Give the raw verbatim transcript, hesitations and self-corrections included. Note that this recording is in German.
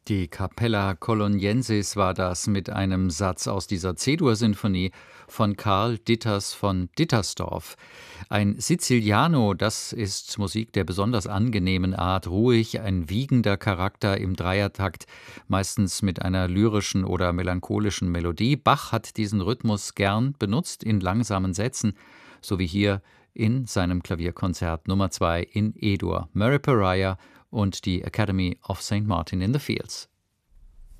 Die Capella Coloniensis war das mit einem Satz aus dieser C-Dur-Sinfonie von Karl Ditters von Dittersdorf. Ein Siciliano, das ist Musik der besonders angenehmen Art, ruhig, ein wiegender Charakter im Dreiertakt, meistens mit einer lyrischen oder melancholischen Melodie. Bach hat diesen Rhythmus gern benutzt in langsamen Sätzen, so wie hier in seinem Klavierkonzert Nummer zwei in E-Dur. Murray Pariah und die Academy of Saint Martin in the Fields.